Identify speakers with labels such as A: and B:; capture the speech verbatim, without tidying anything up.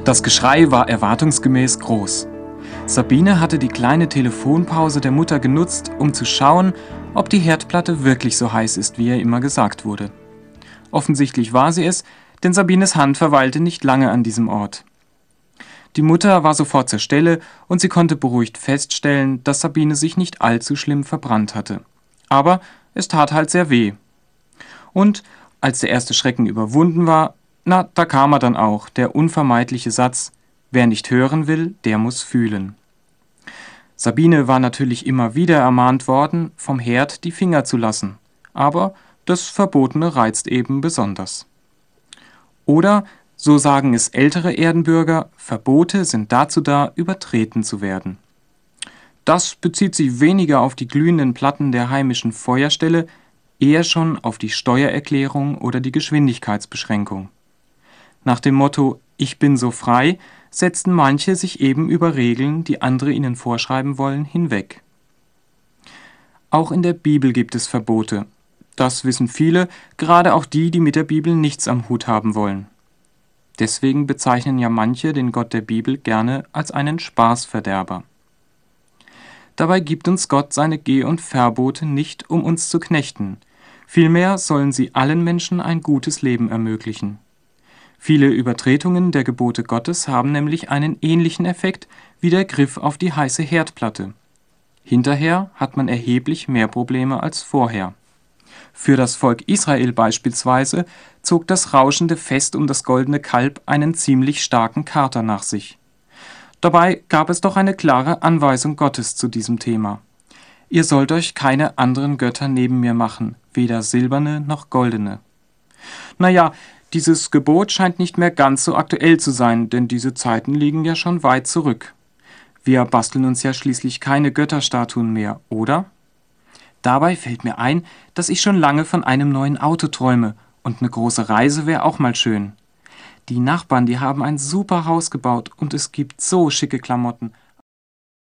A: Das Geschrei war erwartungsgemäß groß. Sabine hatte die kleine Telefonpause der Mutter genutzt, um zu schauen, ob die Herdplatte wirklich so heiß ist, wie ihr immer gesagt wurde. Offensichtlich war sie es, denn Sabines Hand verweilte nicht lange an diesem Ort. Die Mutter war sofort zur Stelle und sie konnte beruhigt feststellen, dass Sabine sich nicht allzu schlimm verbrannt hatte. Aber es tat halt sehr weh. Und als der erste Schrecken überwunden war, na, da kam er dann auch, der unvermeidliche Satz: Wer nicht hören will, der muss fühlen. Sabine war natürlich immer wieder ermahnt worden, vom Herd die Finger zu lassen. Aber das Verbotene reizt eben besonders. Oder, so sagen es ältere Erdenbürger, Verbote sind dazu da, übertreten zu werden. Das bezieht sich weniger auf die glühenden Platten der heimischen Feuerstelle, eher schon auf die Steuererklärung oder die Geschwindigkeitsbeschränkung. Nach dem Motto »Ich bin so frei« setzten manche sich eben über Regeln, die andere ihnen vorschreiben wollen, hinweg. Auch in der Bibel gibt es Verbote. Das wissen viele, gerade auch die, die mit der Bibel nichts am Hut haben wollen. Deswegen bezeichnen ja manche den Gott der Bibel gerne als einen Spaßverderber. Dabei gibt uns Gott seine Geh- und Verbote nicht, um uns zu knechten. Vielmehr sollen sie allen Menschen ein gutes Leben ermöglichen. Viele Übertretungen der Gebote Gottes haben nämlich einen ähnlichen Effekt wie der Griff auf die heiße Herdplatte. Hinterher hat man erheblich mehr Probleme als vorher. Für das Volk Israel beispielsweise zog das rauschende Fest um das goldene Kalb einen ziemlich starken Kater nach sich. Dabei gab es doch eine klare Anweisung Gottes zu diesem Thema. Ihr sollt euch keine anderen Götter neben mir machen, weder silberne noch goldene. Naja, dieses Gebot scheint nicht mehr ganz so aktuell zu sein, denn diese Zeiten liegen ja schon weit zurück. Wir basteln uns ja schließlich keine Götterstatuen mehr, oder? Dabei fällt mir ein, dass ich schon lange von einem neuen Auto träume und eine große Reise wäre auch mal schön. Die Nachbarn, die haben ein super Haus gebaut und es gibt so schicke Klamotten.